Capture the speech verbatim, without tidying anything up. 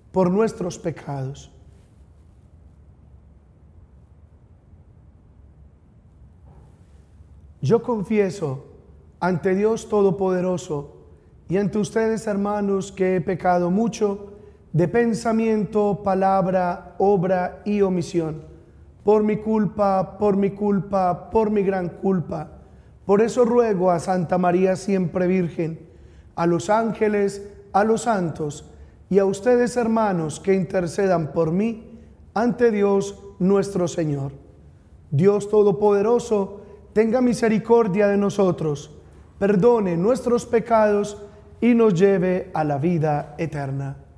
por nuestros pecados. Yo confieso ante Dios Todopoderoso y ante ustedes, hermanos, que he pecado mucho de pensamiento, palabra, obra y omisión, por mi culpa, por mi culpa, por mi gran culpa. Por eso ruego a Santa María siempre Virgen, a los ángeles, a los santos y a ustedes, hermanos, que intercedan por mí ante Dios nuestro Señor. Dios Todopoderoso, tenga misericordia de nosotros, perdone nuestros pecados y nos lleve a la vida eterna.